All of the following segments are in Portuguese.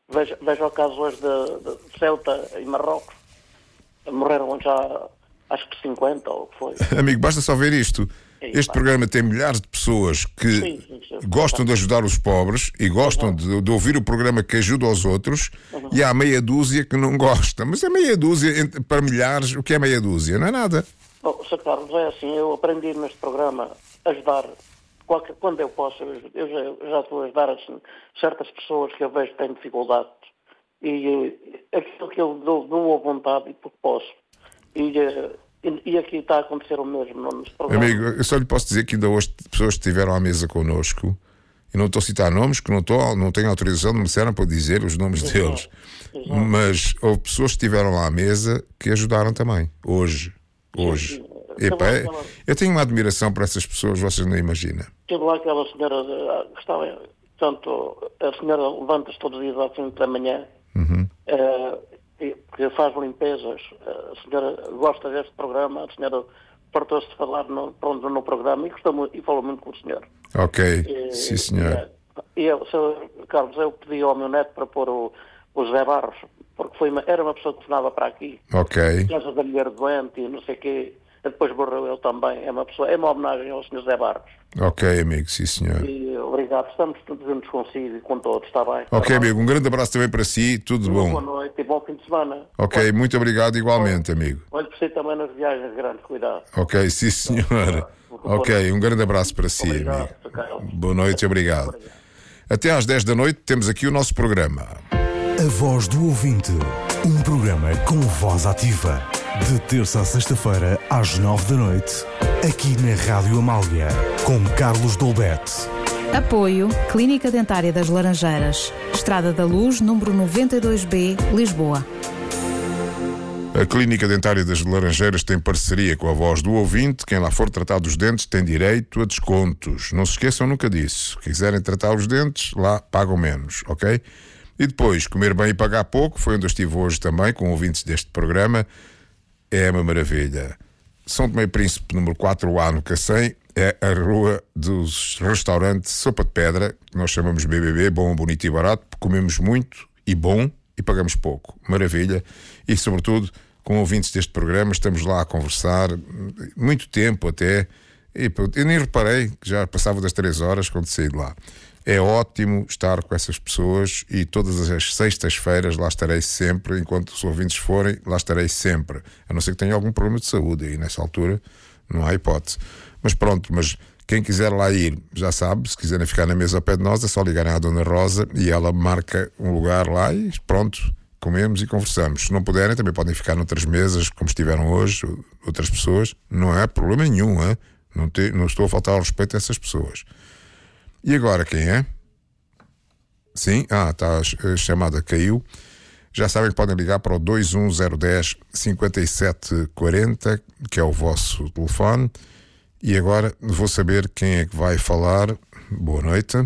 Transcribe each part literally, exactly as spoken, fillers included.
Veja, veja o caso hoje de, de Ceuta e Marrocos. Morreram já, acho que cinquenta, ou o que foi. Amigo, basta só ver isto. Este programa tem milhares de pessoas que sim, sim, sim, gostam de ajudar os pobres e gostam de, de ouvir o programa que ajuda os outros, uhum. E há meia dúzia que não gosta. Mas é meia dúzia para milhares. O que é meia dúzia? Não é nada. Oh, senhor Carlos, é assim, eu aprendi neste programa a ajudar qualquer, quando eu posso. Eu já, já estou a ajudar assim, certas pessoas que eu vejo que têm dificuldades. E aquilo que eu dou, dou à vontade e porque posso. E... E, e aqui está a acontecer o mesmo neste programa. Amigo, eu só lhe posso dizer que ainda hoje pessoas que estiveram à mesa connosco, e não estou a citar nomes, que não, estou, não tenho autorização, não me disseram para dizer os nomes exato, deles. Exato. Mas houve pessoas que estiveram lá à mesa que ajudaram também, hoje. Hoje. Sim, Epa, é, aquela... Eu tenho uma admiração por essas pessoas, vocês não imaginam. Tive lá aquela senhora que estava, portanto, a senhora levanta-se todos os dias às cinco da manhã. Uhum. Uh, que faz limpezas. A senhora gosta deste programa, a senhora partou-se de falar no, pronto, no programa e, gostou, e falou muito com o senhor. Ok, e, sim senhor. E, e eu, senhor Carlos, eu pedi ao meu neto para pôr o, o Zé Barros, porque foi uma, era uma pessoa que funcionava para aqui. Ok. Casa da mulher doente e não sei o quê. Depois morreu ele também. É uma pessoa, é uma homenagem ao senhor Zé Barros. Ok, amigo, sim senhor. E obrigado, estamos todos juntos consigo e com todos, está bem? Ok, tá amigo, um grande abraço também para si, tudo bom. Boa noite e bom fim de semana. Ok, Olha, muito obrigado igualmente, olha, amigo. Olha por si também nas viagens grandes, cuidado. Ok, sim senhor. Ok, um grande abraço para si, obrigado, amigo. Boa noite e obrigado. obrigado. Até às dez da noite temos aqui o nosso programa. A Voz do Ouvinte, um programa com voz ativa. De terça a sexta-feira, às nove da noite, aqui na Rádio Amália, com Carlos Dolbete. Apoio Clínica Dentária das Laranjeiras, Estrada da Luz, número noventa e dois B, Lisboa. A Clínica Dentária das Laranjeiras tem parceria com a Voz do Ouvinte. Quem lá for tratar dos dentes tem direito a descontos. Não se esqueçam nunca disso. Se quiserem tratar os dentes, lá pagam menos, ok? E depois, comer bem e pagar pouco, foi onde eu estive hoje também, com ouvintes deste programa. É uma maravilha. São Tomé e Príncipe, número quatro A, no Cacém, é a rua dos restaurantes Sopa de Pedra, que nós chamamos B B B, bom, bonito e barato, porque comemos muito e bom e pagamos pouco. Maravilha. E, sobretudo, com ouvintes deste programa, estamos lá a conversar, muito tempo até, e eu nem reparei que já passava das três horas quando saí de lá. É ótimo estar com essas pessoas e todas as sextas-feiras lá estarei sempre, enquanto os ouvintes forem, lá estarei sempre. A não ser que tenha algum problema de saúde, e nessa altura não há hipótese. Mas pronto, mas quem quiser lá ir, já sabe, se quiserem ficar na mesa ao pé de nós, é só ligarem à Dona Rosa e ela marca um lugar lá e pronto, comemos e conversamos. Se não puderem, também podem ficar noutras mesas, como estiveram hoje, outras pessoas. Não há problema nenhum, hein? Não, te, não estou a faltar ao respeito a essas pessoas. E agora quem é? Sim, ah, tá, a chamada caiu. Já sabem que podem ligar para o dois um zero um zero cinco sete quatro zero, que é o vosso telefone. E agora vou saber quem é que vai falar. Boa noite.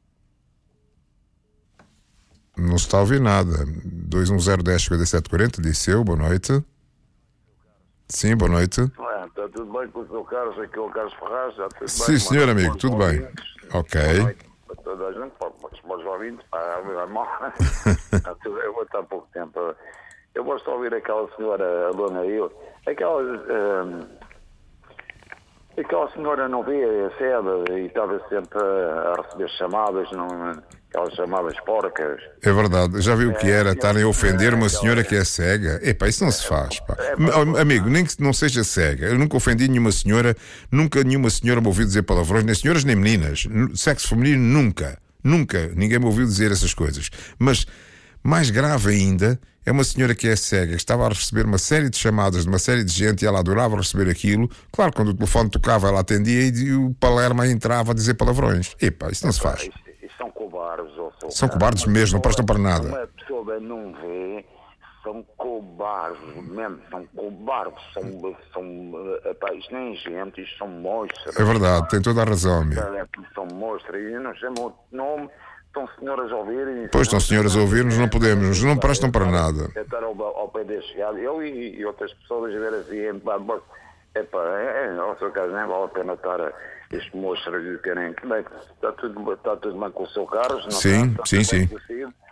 Não se está a ouvir nada. dois um zero um zero cinco sete quatro zero, disse eu, boa noite. Sim, boa noite. Ah, está tudo bem com o seu Carlos, aqui é o Carlos Ferraz, já tudo Sim, bem? senhor amigo, tudo bem. Ok. Boa noite para toda a gente, para os ouvintes, para a minha irmã. Eu vou estar há pouco tempo. Eu gosto de ouvir aquela senhora, a dona Eu, aquela, hum, aquela senhora não vê a sede e estava sempre a receber chamadas, não, aquelas chamadas porcas. É verdade, já viu o que era estarem a ofender uma senhora que é cega? Epá, isso não se faz, pá. Amigo, nem que não seja cega. Eu nunca ofendi nenhuma senhora, nunca nenhuma senhora me ouviu dizer palavrões, nem senhoras nem meninas. Sexo feminino, nunca. Nunca. Ninguém me ouviu dizer essas coisas. Mas, mais grave ainda, é uma senhora que é cega, que estava a receber uma série de chamadas de uma série de gente e ela adorava receber aquilo. Claro, quando o telefone tocava, ela atendia e o palerma entrava a dizer palavrões. Epá, isso não se faz. São cobardes. Ou são cobardes mesmo, não prestam para nada. Uma pessoa não vê, são cobardes mesmo, são cobardes, são, são epá, isto nem gente, isto são monstros. É verdade, tem toda a razão, amigo. São monstros e não chamam outro nome, estão senhoras a ouvir. Pois estão senhoras a ouvir-nos, não podemos, não prestam para nada. É estar ao, ao pé deste gado, eu e, e outras pessoas a ver assim, epá, é, é, no seu caso nem vale a pena estar a este monstro de querem. Bem, está tudo, está tudo bem com o seu Carlos, não sim, está? Está sim, sim. Conhecido.